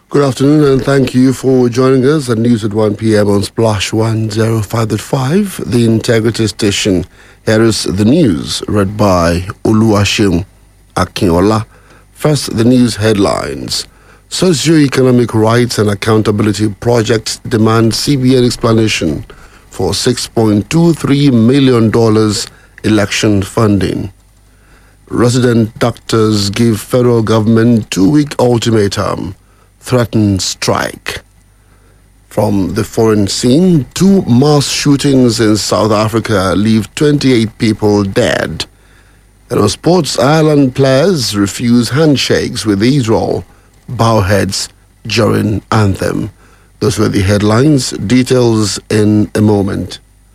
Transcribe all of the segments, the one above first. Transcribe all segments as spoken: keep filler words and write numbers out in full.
Good afternoon and thank you for joining us at News at one p.m. on Splash one oh five point five, the Integrity Station. Here is the news read by Oluwaseun Akinola. First, the news headlines. Socio-Economic Rights and Accountability Project demand C B N explanation for six point two three million dollars election funding. Resident doctors give federal government two-week ultimatum. Threaten strike. From the foreign scene, two mass shootings in South Africa leave twenty-eight people dead. And on sports, Ireland players refuse handshakes with Israel, bow heads during anthem. Those were the headlines. Details in a moment.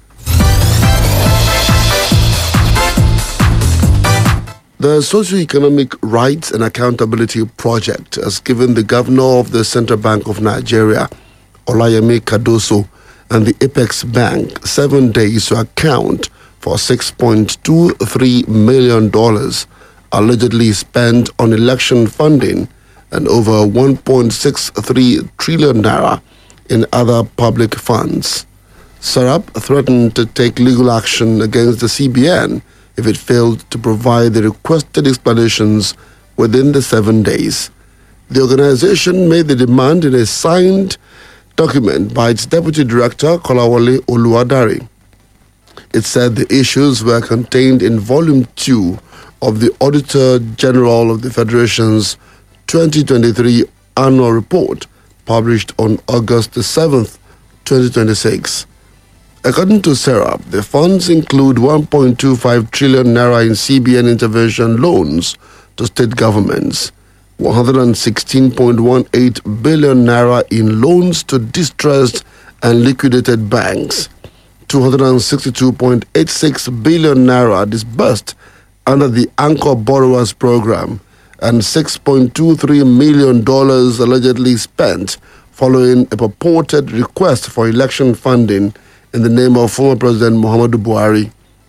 The Socio-Economic Rights and Accountability Project has given the Governor of the Central Bank of Nigeria, Olayemi Cardoso, and the Apex Bank seven days to account for six point two three million dollars allegedly spent on election funding and over one point six three trillion naira in other public funds. SERAP threatened to take legal action against the C B N if it failed to provide the requested explanations within the seven days. The organization made the demand in a signed document by its Deputy Director, Kolawole Oluwadare. It said the issues were contained in Volume two of the Auditor General of the Federation's twenty twenty-three Annual Report, published on August the seventh, twenty twenty-six. According to SERAP, the funds include one point two five trillion naira in C B N intervention loans to state governments, one hundred sixteen point one eight billion naira in loans to distressed and liquidated banks, two hundred sixty-two point eight six billion naira disbursed under the Anchor Borrowers Program, and six point two three million dollars allegedly spent following a purported request for election funding in the name of former President Muhammadu Buhari.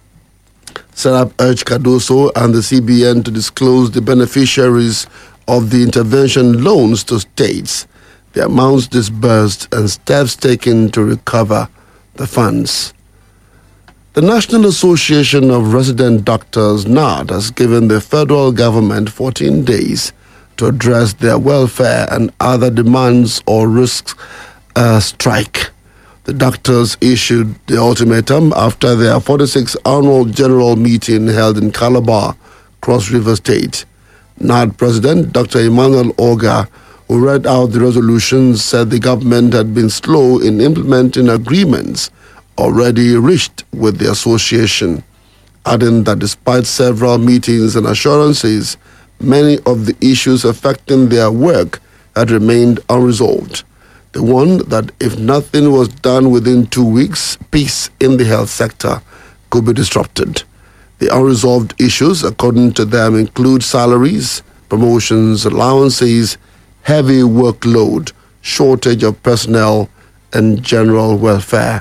SERAP urged Cardoso and the C B N to disclose the beneficiaries of the intervention loans to states, the amounts disbursed, and steps taken to recover the funds. The National Association of Resident Doctors, N A D, has given the federal government fourteen days to address their welfare and other demands or risks a strike. The doctors issued the ultimatum after their forty-sixth annual general meeting held in Calabar, Cross River State. N A D President Doctor Emmanuel Oga, who read out the resolutions, said the government had been slow in implementing agreements already reached with the association, adding that despite several meetings and assurances, many of the issues affecting their work had remained unresolved. They warned that if nothing was done within two weeks, peace in the health sector could be disrupted. The unresolved issues, according to them, include salaries, promotions, allowances, heavy workload, shortage of personnel, and general welfare.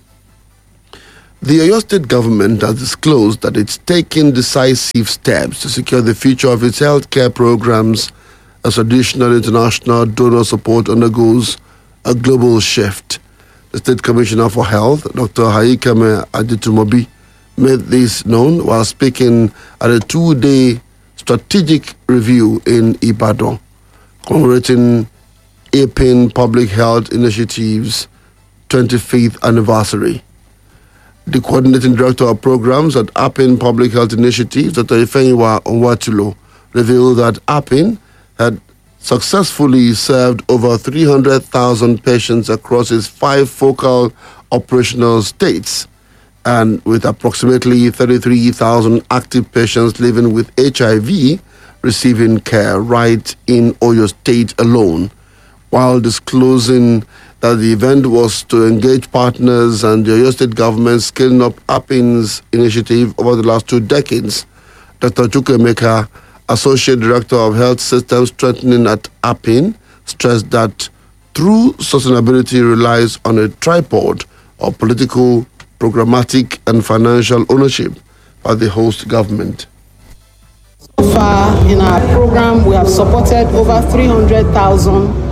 The Oyo State government has disclosed that it's taking decisive steps to secure the future of its healthcare programs as additional international donor support undergoes a global shift. The State Commissioner for Health, Doctor Hayikeme Aditumobi, made this known while speaking at a two-day strategic review in Ibadan, commemorating APIN Public Health Initiative's twenty-fifth anniversary. The coordinating director of programs at APIN Public Health Initiative, Doctor Ifeyiwa Onwatulo, revealed that APIN had successfully served over three hundred thousand patients across its five focal operational states, and with approximately thirty-three thousand active patients living with H I V receiving care right in Oyo State alone, while disclosing that the event was to engage partners and the Oyo State government scaling up APIN's initiative over the last two decades. Doctor Chukwemeka, Associate Director of Health Systems Strengthening at APIN, stressed that true sustainability relies on a tripod of political, programmatic, and financial ownership by the host government. So far in our program, we have supported over three hundred thousand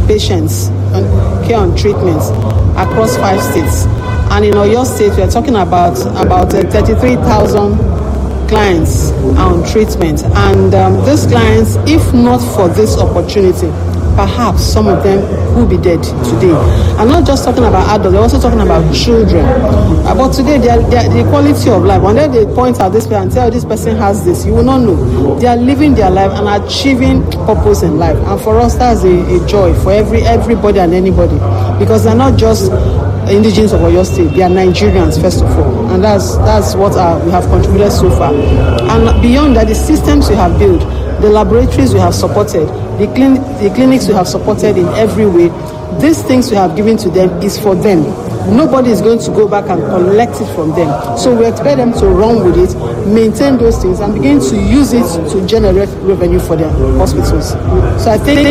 patients on care and treatments across five states. And in Oyo State, we are talking about about uh, thirty-three thousand clients on treatment. And um, these clients, if not for this opportunity, perhaps some of them will be dead today. I'm not just talking about adults, they're also talking about children. Uh, but today, they are, they are, the quality of life, whenever they point out this person and tell this person has this, you will not know. They are living their life and achieving purpose in life. And for us, that's a, a joy for every everybody and anybody. Because they're not just indigenous of Oyo State, they are Nigerians first of all, and that's that's what uh, we have contributed so far. And beyond that, the systems we have built, the laboratories we have supported, the, clin- the clinics we have supported in every way, these things we have given to them is for them. Nobody is going to go back and collect it from them. So we expect them to run with it, maintain those things, and begin to use it to generate revenue for their hospitals. So I think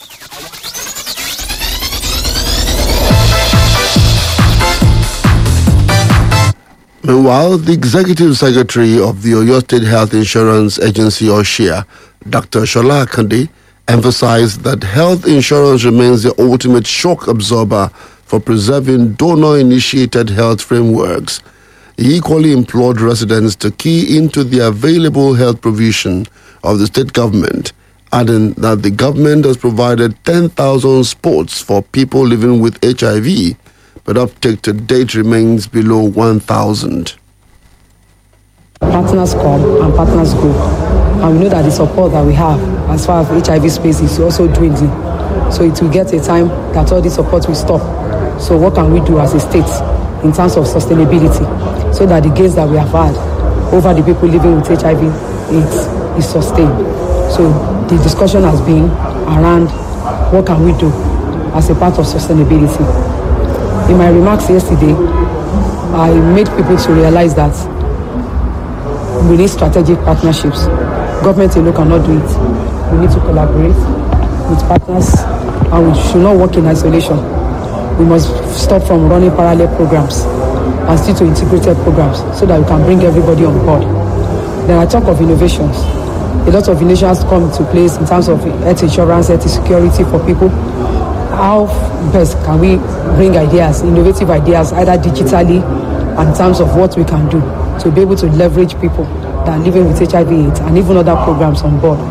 Meanwhile, the Executive Secretary of the Oyo State Health Insurance Agency, OSHIA, Doctor Shola Akande, emphasized that health insurance remains the ultimate shock absorber for preserving donor-initiated health frameworks. He equally implored residents to key into the available health provision of the state government, adding that the government has provided ten thousand spots for people living with H I V, but uptake to date remains below one thousand. Partners come and partners go. And we know that the support that we have as far as H I V space is also dwindling. So it will get a time that all the support will stop. So what can we do as a state in terms of sustainability so that the gains that we have had over the people living with H I V AIDS is sustained? So the discussion has been around what can we do as a part of sustainability. In my remarks yesterday, I made people to realize that we need strategic partnerships. Government alone cannot do it. We need to collaborate with partners, and we should not work in isolation. We must stop from running parallel programs and stick to integrated programs so that we can bring everybody on board. Then I talk of innovations. A lot of innovations come into place in terms of health insurance, health security for people. How best can we bring ideas, innovative ideas, either digitally and in terms of what we can do to be able to leverage people that are living with H I V AIDS and even other programs on board.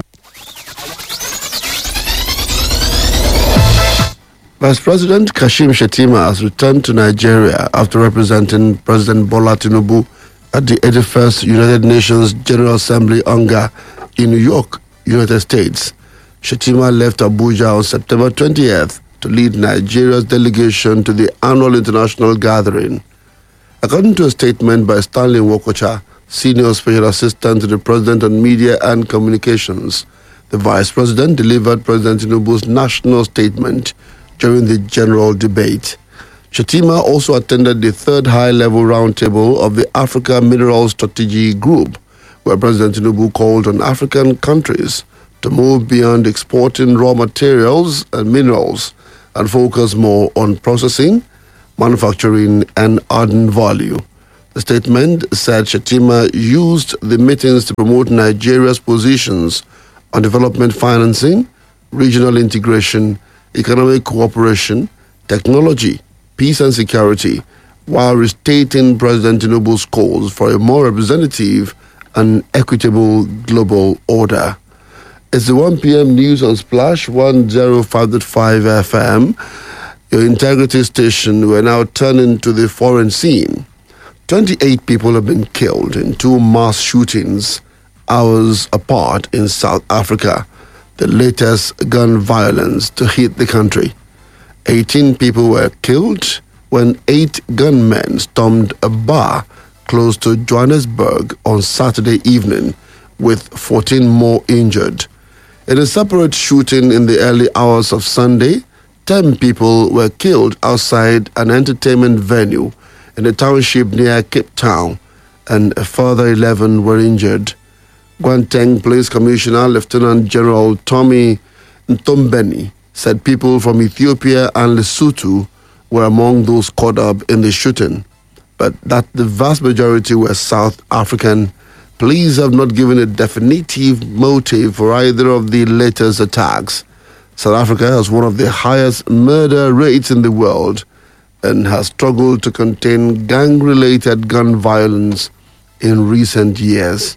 Vice President Kashim Shettima has returned to Nigeria after representing President Bola Tinubu at the eighty-first United Nations General Assembly UNGA in New York, United States. Shettima left Abuja on September twentieth to lead Nigeria's delegation to the annual international gathering. According to a statement by Stanley Wokocha, Senior Special Assistant to the President on Media and Communications, the Vice President delivered President Tinubu's national statement during the general debate. Shettima also attended the third high-level roundtable of the Africa Minerals Strategy Group, where President Tinubu called on African countries to move beyond exporting raw materials and minerals and focus more on processing, manufacturing, and adding value. The statement said Shettima used the meetings to promote Nigeria's positions on development financing, regional integration, economic cooperation, technology, peace and security, while restating President Tinubu's calls for a more representative and equitable global order. It's the one p.m. news on Splash one oh five point five F M. Your integrity station, we're now turning to the foreign scene. twenty-eight people have been killed in two mass shootings hours apart in South Africa, the latest gun violence to hit the country. eighteen people were killed when eight gunmen stormed a bar close to Johannesburg on Saturday evening, with fourteen more injured. In a separate shooting in the early hours of Sunday, ten people were killed outside an entertainment venue in a township near Cape Town, and a further eleven were injured. Gauteng Police Commissioner Lieutenant General Tommy Ntombeni said people from Ethiopia and Lesotho were among those caught up in the shooting, but that the vast majority were South African. Police have not given a definitive motive for either of the latest attacks. South Africa has one of the highest murder rates in the world and has struggled to contain gang-related gun violence in recent years.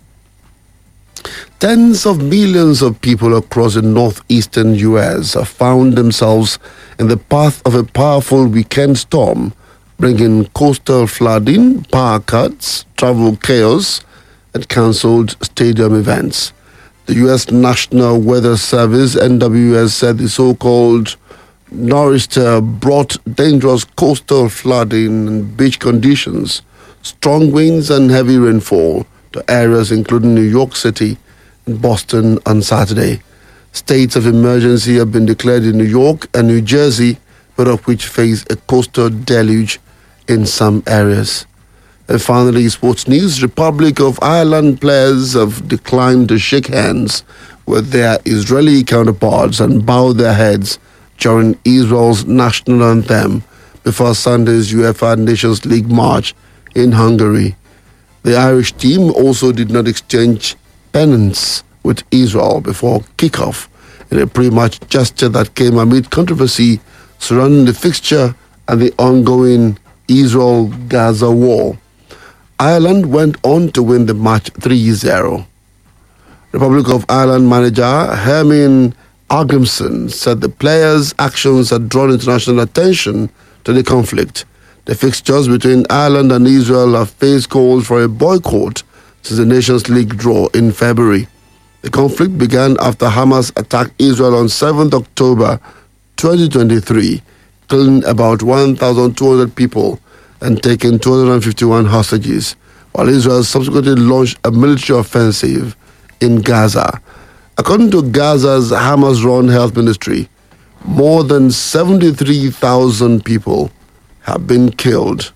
Tens of millions of people across the northeastern U S have found themselves in the path of a powerful weekend storm, bringing coastal flooding, power cuts, travel chaos, and cancelled stadium events. The U S National Weather Service, N W S, said the so-called nor'easter brought dangerous coastal flooding and beach conditions, strong winds and heavy rainfall to areas including New York City and Boston on Saturday. States of emergency have been declared in New York and New Jersey, both of which face a coastal deluge in some areas. And finally, sports news. Republic of Ireland players have declined to shake hands with their Israeli counterparts and bow their heads during Israel's national anthem before Sunday's UEFA Nations League match in Hungary. The Irish team also did not exchange pennants with Israel before kickoff in a pre-match gesture that came amid controversy surrounding the fixture and the ongoing Israel-Gaza war. Ireland went on to win the match three zero. Republic of Ireland manager Herman Argrimson said the players' actions had drawn international attention to the conflict. The fixtures between Ireland and Israel have faced calls for a boycott since the Nations League draw in February. The conflict began after Hamas attacked Israel on seventh of October twenty twenty-three, killing about one thousand two hundred people and taking two hundred fifty-one hostages, while Israel subsequently launched a military offensive in Gaza. According to Gaza's Hamas-run health ministry, more than seventy-three thousand people have been killed.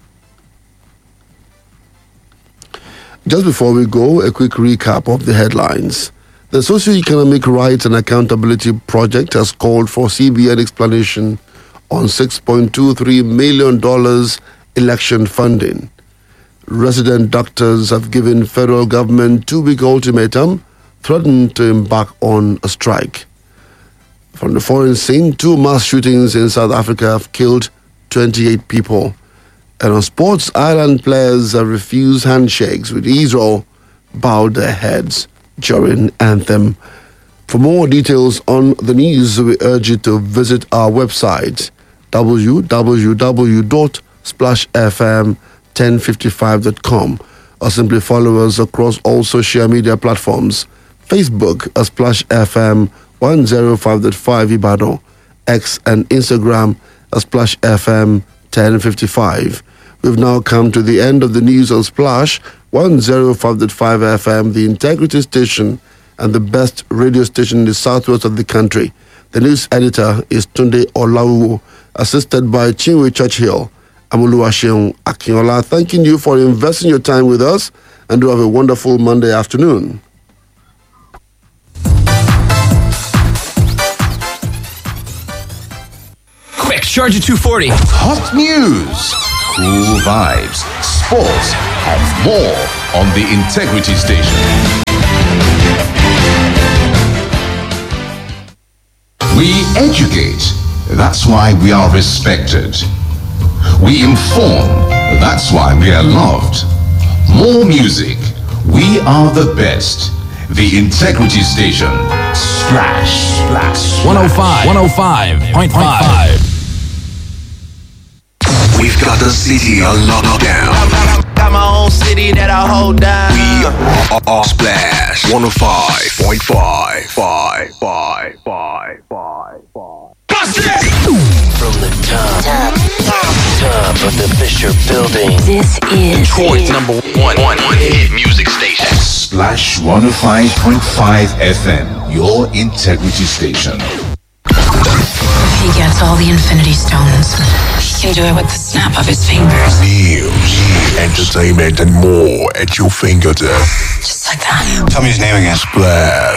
Just before we go, a quick recap of the headlines. The Socio-Economic Rights and Accountability Project has called for C B N explanation on six point two three million dollars election funding. Resident doctors have given federal government two-week ultimatum, threatened to embark on a strike. From the foreign scene, two mass shootings in South Africa have killed twenty-eight people. And on sports, Ireland players have refused handshakes with Israel, bowed their heads during anthem. For more details on the news, we urge you to visit our website, w w w dot splash f m ten fifty-five dot com, or simply follow us across all social media platforms. Facebook at Splash F M one oh five point five Ibadan, X and Instagram at Splash F M ten fifty-five. We've now come to the end of the news on Splash one oh five point five F M, the integrity station and the best radio station in the southwest of the country. The news editor is Tunde Olawu, assisted by Chinwe Churchill. Amoluwaseun Akinola, thanking you for investing your time with us, and do have a wonderful Monday afternoon. Quick, charge at two forty. Hot news, cool vibes, sports, and more on the Integrity Station. We educate, that's why we are respected. We inform, that's why we are loved. More music, we are the best. The Integrity Station. Splash, splash. one oh five, one oh five point five. We've got the city on lockdown. Got my own city that I hold down. We are, are Splash one oh five point five. Five, five, five, five, five. From the top, top, top, top of the Fisher Building. This is Detroit's number one, one, one hit music station. Splash one oh five point five F M, your Integrity Station. He gets all the Infinity Stones. He can do it with the snap of his fingers. News, entertainment, and more at your fingertips. Just like that. Tell me his name again. Splash.